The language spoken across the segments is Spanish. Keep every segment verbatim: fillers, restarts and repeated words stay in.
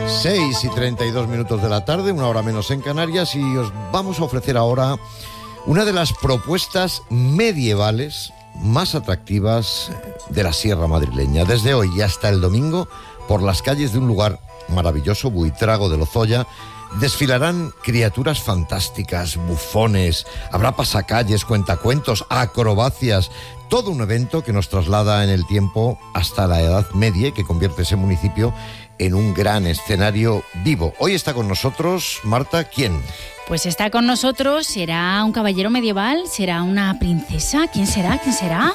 seis y treinta y dos minutos de la tarde, una hora menos en Canarias, y os vamos a ofrecer ahora una de las propuestas medievales más atractivas de la Sierra Madrileña. Desde hoy y hasta el domingo, por las calles de un lugar maravilloso, Buitrago de Lozoya, desfilarán criaturas fantásticas, bufones, habrá pasacalles, cuentacuentos, acrobacias, todo un evento que nos traslada en el tiempo hasta la Edad Media y que convierte ese municipio en un gran escenario vivo. Hoy está con nosotros, Marta, ¿quién? Pues está con nosotros, ¿será un caballero medieval? ¿Será una princesa? ¿Quién será? ¿Quién será?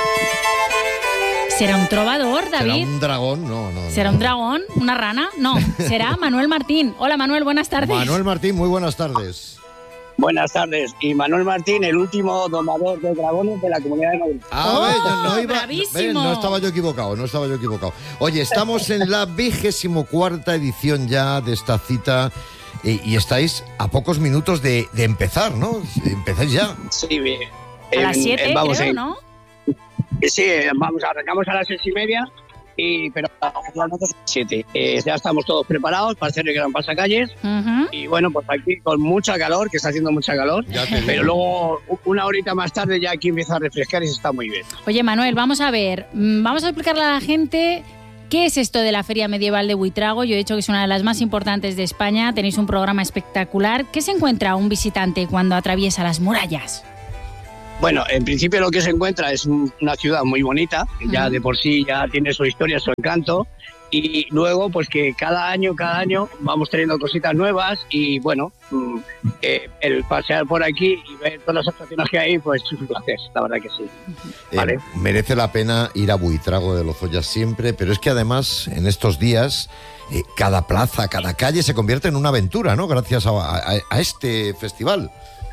¿Será un trovador, David? ¿Será un dragón? No, no, no. ¿Será un dragón? ¿Una rana? No, será Manuel Martín. Hola, Manuel, buenas tardes. Manuel Martín, muy buenas tardes. Buenas tardes. Y Manuel Martín, el último domador de dragones de la Comunidad de Madrid. Ah, ¡Oh, ve, no, no, iba, bravísimo! ve, no estaba yo equivocado, no estaba yo equivocado. Oye, estamos en la vigésimo cuarta edición ya de esta cita y, y estáis a pocos minutos de, de empezar, ¿no? Empezáis ya. Sí, bien. A las siete, vamos creo, en, ¿no? Sí, vamos, arrancamos a las seis y media, y, pero a las siete. Eh, ya estamos todos preparados para hacer el gran pasacalles. Uh-huh. Y bueno, pues aquí con mucha calor, que está haciendo mucha calor. Ya te digo. Pero luego, una horita más tarde, ya aquí empieza a refrescar y se está muy bien. Oye, Manuel, vamos a ver, mm, vamos a explicarle a la gente qué es esto de la Feria Medieval de Buitrago. Yo he dicho que es una de las más importantes de España, tenéis un programa espectacular. ¿Qué se encuentra un visitante cuando atraviesa las murallas? Bueno, en principio lo que se encuentra es una ciudad muy bonita, que ya de por sí ya tiene su historia, su encanto, y luego pues que cada año, cada año vamos teniendo cositas nuevas y bueno, eh, el pasear por aquí y ver todas las atracciones que hay, pues es un placer, la verdad que sí. ¿Vale? Eh, merece la pena ir a Buitrago de Lozoya siempre, pero es que además en estos días eh, cada plaza, cada calle se convierte en una aventura, ¿no? Gracias a, a, a este festival.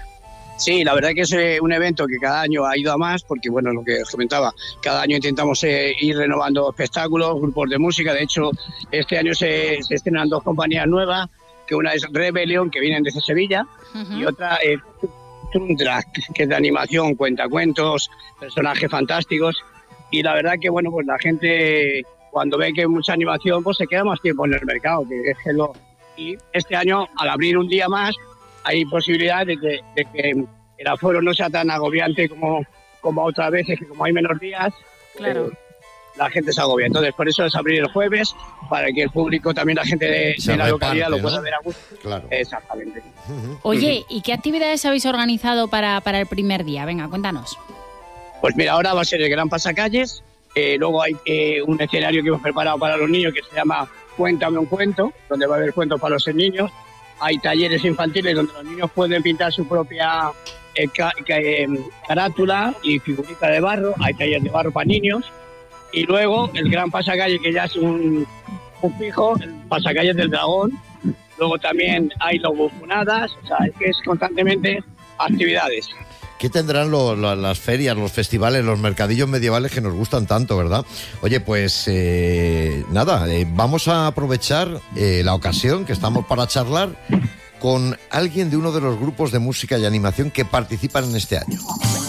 Sí, la verdad que es eh, un evento que cada año ha ido a más, porque bueno, lo que os comentaba, cada año intentamos eh, ir renovando espectáculos, grupos de música. De hecho, este año se, se estrenan dos compañías nuevas, que una es Rebelión, que vienen desde Sevilla, uh-huh. y otra es eh, Tundra, que es de animación, cuentacuentos, personajes fantásticos. Y la verdad que bueno, pues la gente cuando ve que hay mucha animación, pues se queda más tiempo en el mercado, que es que lo... Y este año, al abrir un día más, hay posibilidad de que, de que el aforo no sea tan agobiante como, como otras veces, que como hay menos días, claro. eh, la gente se agobia. Entonces, por eso es abrir el jueves, para que el público, también la gente de, de la reparte, localidad, lo pueda ¿no? ver a gusto. Claro. Exactamente. Oye, ¿y qué actividades habéis organizado para, para el primer día? Venga, cuéntanos. Pues mira, ahora va a ser el gran pasacalles, eh, luego hay eh, un escenario que hemos preparado para los niños que se llama Cuéntame un cuento, donde va a haber cuentos para los niños. Hay talleres infantiles donde los niños pueden pintar su propia eh, ca, ca, eh, carátula y figurita de barro. Hay talleres de barro para niños. Y luego el gran pasacalle, que ya es un, un fijo, el pasacalle del dragón. Luego también hay los bufonadas. O sea, es que es constantemente actividades. ¿Qué tendrán lo, lo, las ferias, los festivales, los mercadillos medievales que nos gustan tanto, verdad? Oye, pues eh, nada, eh, vamos a aprovechar eh, la ocasión que estamos para charlar con alguien de uno de los grupos de música y animación que participan en este año.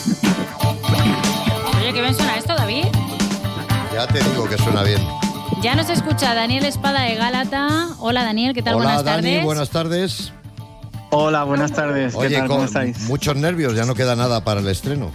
Oye, ¿qué bien suena esto, David? Ya te digo que suena bien. Ya nos escucha Daniel Espada de Gálata. Hola, Daniel, ¿qué tal? Hola, buenas Dani, tardes. buenas tardes. Hola, buenas tardes. ¿Qué Oye, tal? ¿Cómo con estáis? muchos nervios, ya no queda nada para el estreno.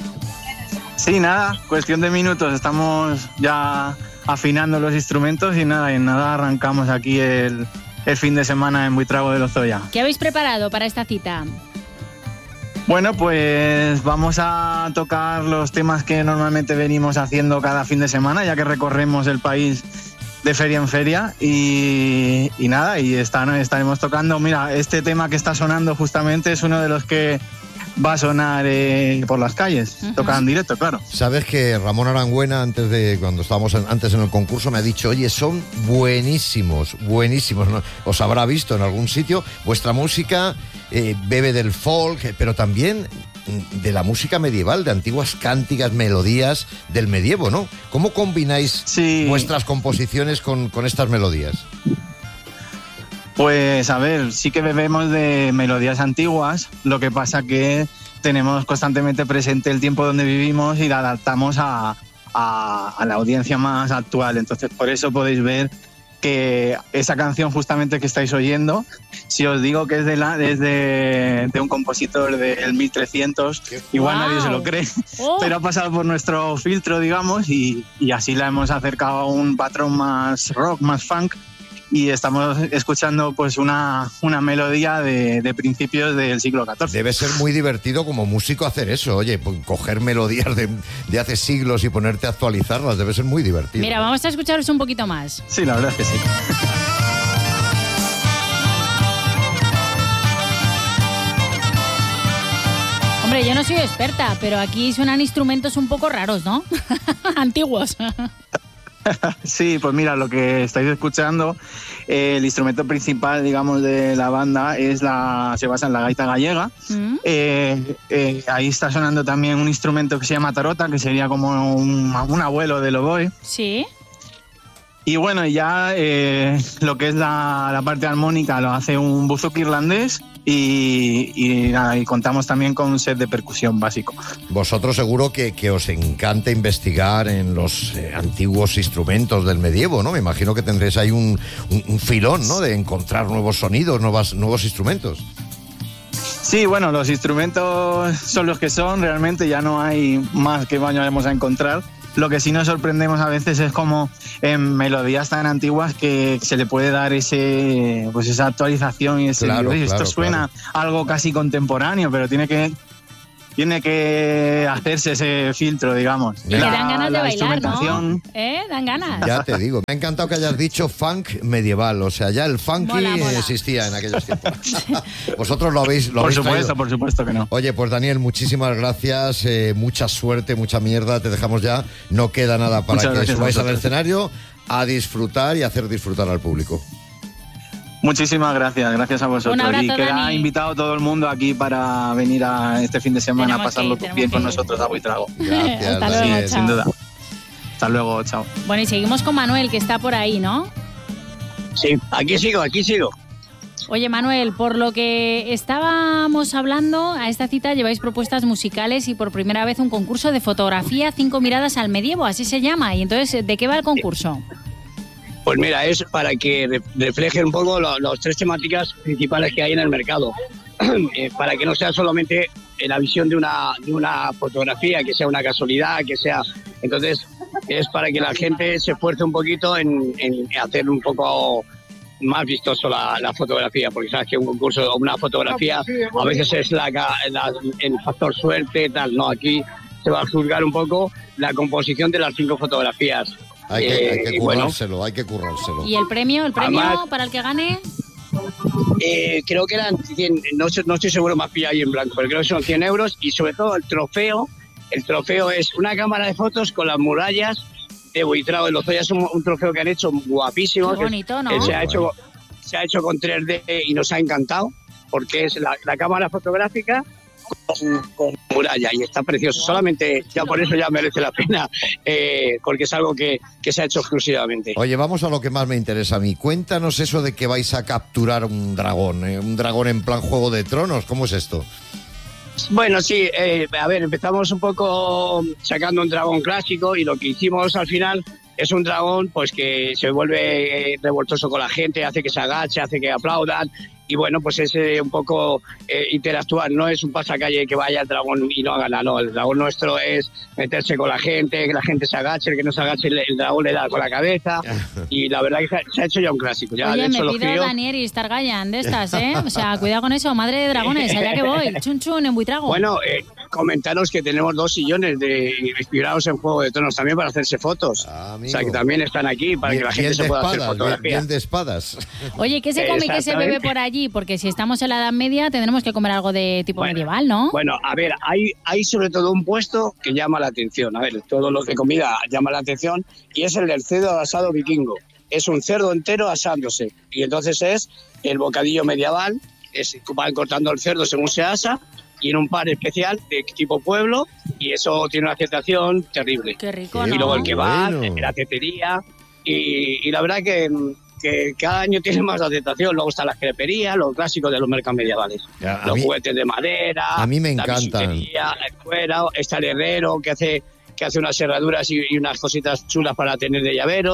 Sí, nada, cuestión de minutos. Estamos ya afinando los instrumentos y nada, en nada arrancamos aquí el, el fin de semana en Buitrago de Lozoya. ¿Qué habéis preparado para esta cita? Bueno, pues vamos a tocar los temas que normalmente venimos haciendo cada fin de semana, ya que recorremos el país de feria en feria y, y nada, y están, estaremos tocando. Mira, este tema que está sonando justamente es uno de los que va a sonar eh, por las calles, uh-huh. Toca en directo, claro. Sabes que Ramón Arangüena, antes de cuando estábamos en, antes en el concurso, me ha dicho, oye, son buenísimos, buenísimos, ¿no? Os habrá visto en algún sitio, vuestra música eh, bebe del folk, pero también de la música medieval, de antiguas cánticas, melodías del medievo, ¿no? ¿Cómo combináis sí. vuestras composiciones con, con estas melodías? Pues a ver, sí que bebemos de melodías antiguas, lo que pasa que tenemos constantemente presente el tiempo donde vivimos y la adaptamos a, a, a la audiencia más actual. Entonces, por eso podéis ver que esa canción justamente que estáis oyendo, si os digo que es de, la, es de, de un compositor del mil trescientos, igual wow. nadie se lo cree, oh. pero ha pasado por nuestro filtro, digamos, y, y así la hemos acercado a un patrón más rock, más funk, y estamos escuchando pues una, una melodía de, de principios del siglo catorce. Debe ser muy divertido como músico hacer eso, oye, coger melodías de, de hace siglos y ponerte a actualizarlas, debe ser muy divertido. Mira, vamos a escucharos un poquito más. Sí, la verdad es que sí. Hombre, yo no soy experta, pero aquí suenan instrumentos un poco raros, ¿no? Antiguos. Sí, pues mira, lo que estáis escuchando, eh, el instrumento principal, digamos, de la banda es la, se basa en la gaita gallega. Mm. Eh, eh, ahí está sonando también un instrumento que se llama tarota, que sería como un, un abuelo del oboe. Sí. Y bueno, ya eh, lo que es la, la parte armónica lo hace un buzuki irlandés y, y, nada, y contamos también con un set de percusión básico. Vosotros seguro que, que os encanta investigar en los eh, antiguos instrumentos del medievo, ¿no? Me imagino que tendréis ahí un, un, un filón, ¿no? De encontrar nuevos sonidos, nuevas, nuevos instrumentos. Sí, bueno, los instrumentos son los que son, realmente ya no hay más que vayamos a encontrar. Lo que sí nos sorprendemos a veces es como en melodías tan antiguas que se le puede dar ese, pues esa actualización y ese, claro, oye, claro, esto suena claro. algo casi contemporáneo, pero tiene que tiene que hacerse ese filtro, digamos. Y la, que dan ganas de bailar, ¿no? ¿Eh? Dan ganas. Ya te digo, me ha encantado que hayas dicho funk medieval, o sea, ya el funky mola, mola. existía en aquellos tiempos. Vosotros lo habéis lo Por habéis supuesto, traído. por supuesto que no. Oye, pues Daniel, muchísimas gracias, eh, mucha suerte, mucha mierda, te dejamos ya, no queda nada para Muchas que subáis al vosotros. escenario a disfrutar y hacer disfrutar al público. Muchísimas gracias, gracias a vosotros. Un abrazo, y queda Dani. invitado todo el mundo aquí para venir a este fin de semana Tenemos a pasarlo que ir, bien con tenemos que ir. nosotros a Buitrago. Gracias, Hasta Daniel. luego, Sí, chao. sin duda. Hasta luego, chao. Bueno, y seguimos con Manuel, que está por ahí, ¿no? Sí, aquí sigo, aquí sigo. Oye, Manuel, por lo que estábamos hablando, a esta cita lleváis propuestas musicales y por primera vez un concurso de fotografía, cinco miradas al medievo, así se llama. Y entonces, ¿de qué va el concurso? Pues mira, es para que re- refleje un poco las lo, tres temáticas principales que hay en el mercado. eh, para que no sea solamente en la visión de una, de una fotografía, que sea una casualidad, que sea... Entonces, es para que la gente se esfuerce un poquito en, en hacer un poco más vistoso la, la fotografía, porque sabes que un concurso o una fotografía a veces es la, la, el factor suerte, tal. No, aquí se va a juzgar un poco la composición de las cinco fotografías. Hay que, hay que Eh, bueno. currárselo, hay que currárselo. ¿Y el premio? ¿El premio Además- para el que gane? Eh, creo que eran cien, no, sé- no estoy seguro, más pilla ahí en blanco, pero creo que son cien euros y sobre todo el trofeo. El trofeo es una cámara de fotos con las murallas de Buitrago de Lozoya. Es un, un trofeo que han hecho guapísimo. Qué que- bonito, ¿no? que se, ha Bueno. hecho, se ha hecho con tres D y nos ha encantado porque es la, la cámara fotográfica con, con muralla y está precioso. Solamente ya por eso ya merece la pena, eh, porque es algo que, que se ha hecho exclusivamente. Oye, vamos a lo que más me interesa a mí. Cuéntanos eso de que vais a capturar un dragón, ¿eh? Un dragón en plan Juego de Tronos. ¿Cómo es esto? Bueno, sí, eh, a ver, empezamos un poco sacando un dragón clásico y lo que hicimos al final es un dragón pues que se vuelve eh, revoltoso con la gente, hace que se agache, hace que aplaudan y bueno, pues es eh, un poco eh, interactuar, no es un pasacalle que vaya el dragón y no haga nada, no, el dragón nuestro es meterse con la gente, que la gente se agache, el que no se agache el, el dragón le da con la cabeza y la verdad que se ha, se ha hecho ya un clásico. Ya, Oye, de hecho, me los pido críos- Daniel y Stargayan de estas, ¿eh? O sea, cuidado con eso, madre de dragones, allá que voy. Chun chun en Buitrago. Bueno, eh, comentaros que tenemos dos sillones de inspirados en Juego de Tronos también para hacerse fotos. Ah, amigo. O sea, que también están aquí para Bien, que la gente bien se de pueda hacer espadas, bien, fotografía. bien de espadas. Oye, ¿qué se come y qué se bebe Exactamente. por allí? Porque si estamos en la Edad Media tendremos que comer algo de tipo Bueno, medieval, ¿no? Bueno, a ver, hay, hay sobre todo un puesto que llama la atención. A ver, todo lo de comida llama la atención y es el del cerdo asado vikingo. Es un cerdo entero asándose y entonces es el bocadillo medieval, es, van cortando el cerdo según se asa y en un par especial de tipo pueblo y eso tiene una aceptación terrible. Qué rico, Qué ¿no? Y luego el kebab, bueno. la tetería y, y la verdad que, que cada año tiene más aceptación. Luego están las creperías, los clásicos de los mercados medievales. Ya, a Los mí- juguetes de madera, a mí me la encantan. bisutería, el cuero, está el herrero que hace, que hace unas herraduras y, y unas cositas chulas para tener de llavero.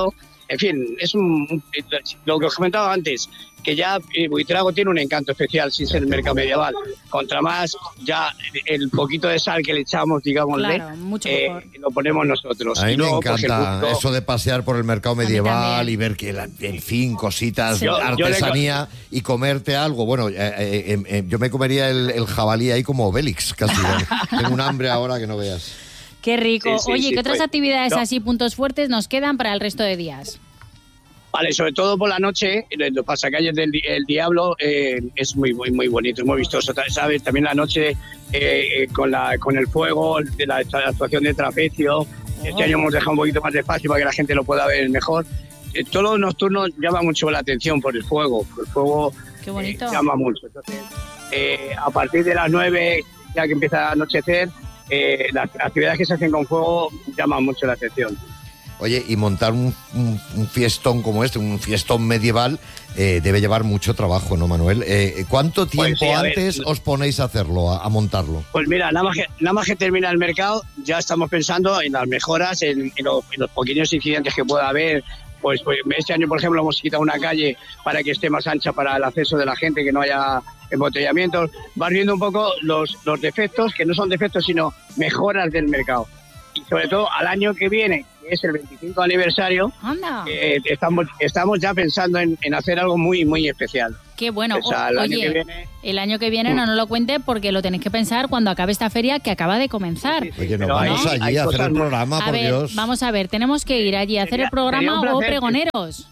en fin, es un, un, lo que os comentaba antes, que ya eh, Buitrago tiene un encanto especial sin ser el mercado medieval. Contra más, ya el poquito de sal que le echamos, digámosle, claro, mucho eh, mejor. lo ponemos nosotros. A mí y luego, me encanta pues, el eso de pasear por el mercado medieval y ver que, en fin, cositas, Sí. artesanía Yo, yo y comerte algo. Bueno, eh, eh, eh, yo me comería el, el jabalí ahí como Obélix, casi. Tengo un hambre ahora que no veas. Qué rico. Sí, sí, Oye, sí, ¿qué otras pues, actividades no. así, puntos fuertes, nos quedan para el resto de días? Vale, sobre todo por la noche, los pasacalles del di- el Diablo eh, es muy, muy, muy bonito, es muy vistoso, ¿sabes? También la noche eh, con la con el fuego, de la, la actuación de trapecio. Este año hemos dejado un poquito más de espacio para que la gente lo pueda ver mejor. Eh, todos los nocturnos llama mucho la atención por el fuego, por el fuego Qué bonito. eh, llama mucho. Entonces, eh, a partir de las nueve, ya que empieza a anochecer, eh, las actividades que se hacen con fuego llaman mucho la atención. Oye, y montar un, un, un fiestón como este, un fiestón medieval, eh, debe llevar mucho trabajo, ¿no, Manuel? Eh, ¿Cuánto tiempo Pues sí, a ver, antes os ponéis a hacerlo, a, a montarlo? Pues mira, nada más, que, nada más que termina el mercado, ya estamos pensando en las mejoras, en, en, los, en los pequeños incidentes que pueda haber. Pues, pues este año, por ejemplo, hemos quitado una calle para que esté más ancha para el acceso de la gente, que no haya embotellamientos. Vas viendo un poco los, los defectos, que no son defectos, sino mejoras del mercado. Y sobre todo al año que viene, que es el veinticinco aniversario, Anda. eh, estamos, estamos ya pensando en, en hacer algo muy, muy especial. Qué bueno. O sea, el O- año Oye, que viene- el año que viene no nos lo cuente porque lo tenéis que pensar cuando acabe esta feria que acaba de comenzar. Sí, sí, Oye, nos pero vamos hay- allí hay a hacer cosas el muy- programa, A por ver, Dios. vamos a ver, tenemos que ir allí a hacer Sería- el programa sería un o placer. pregoneros.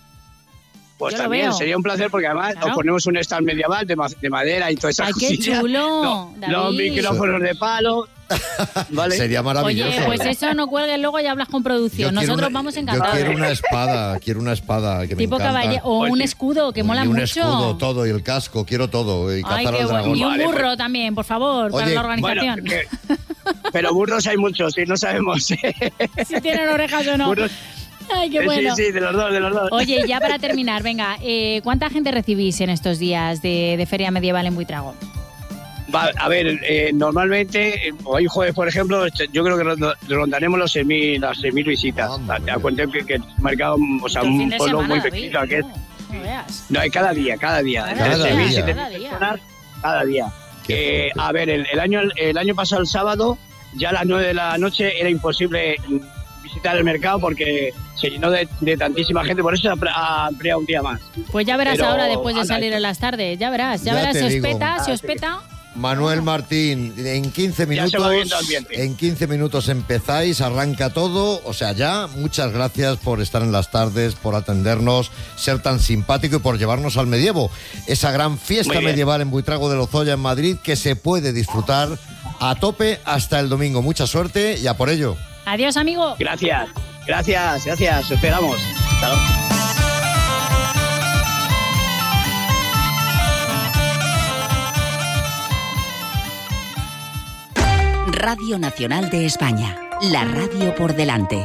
Pues Yo lo también veo. sería un placer porque además Claro. nos ponemos un stand medieval de, ma- de madera y todas esas Ay, qué cosillas. chulo, No, David. los micrófonos de palo. ¿Vale? Sería maravilloso. Oye, pues eso no cuelgues luego y hablas con Yo producción. quiero Nosotros una- vamos Yo encantados. quiero una espada, quiero una espada que Tipo me encanta. caballero o Pues un sí. escudo que mola y un mucho. escudo, todo, y el casco, quiero todo, y Ay, cazar qué al bueno. dragón. Y un Vale, burro pues- también, por favor, para Oye, la Bueno, organización. que- pero burros hay muchos y no sabemos. Si tienen orejas o no. Burros- Ay, qué bueno. Sí, sí, de los dos, de los dos. Oye, ya para terminar, venga, eh, ¿cuánta gente recibís en estos días de, de Feria Medieval en Buitrago? Va, a ver, eh, normalmente, eh, hoy jueves, por ejemplo, este, yo creo que ronda- rondaremos los seis mil, las seis mil visitas. Anda, Te das mira. cuenta que, que el mercado, o sea, Todo el fin un de pueblo semana, muy David, pequeño, que es. no, no veas. No, es cada día, cada día. Cada Entre día, seis mil, cada siete día. mil personas, cada día. Qué Eh, fuerte. a ver, el, el año el año pasado, el sábado, ya a las nueve de la noche era imposible mm, visitar el mercado porque se llenó de, de tantísima gente, por eso se ha ampliado- ha ampliado un día más. Pues ya verás Pero, ahora después de anda, salir en las tardes, ya verás, ya, Ya verás te si os digo. peta, si Ah, os sí. peta. Manuel Martín, en quince Ya se va viendo minutos, ambiente. en quince minutos empezáis, arranca todo, o sea, ya, muchas gracias por estar en las tardes, por atendernos, ser tan simpático y por llevarnos al medievo, esa gran fiesta Muy bien. medieval en Buitrago de Lozoya, en Madrid, que se puede disfrutar a tope hasta el domingo. Mucha suerte y a por ello. Adiós, amigo. Gracias, gracias, gracias, os esperamos. Hasta luego. Radio Nacional de España, la radio por delante.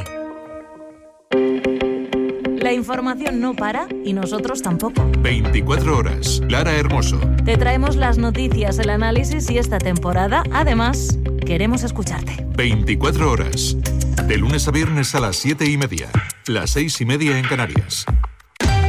La información no para y nosotros tampoco. veinticuatro horas. Lara Hermoso. Te traemos las noticias, el análisis y esta temporada, además, queremos escucharte. veinticuatro horas. De lunes a viernes a las siete y media. Las seis y media en Canarias.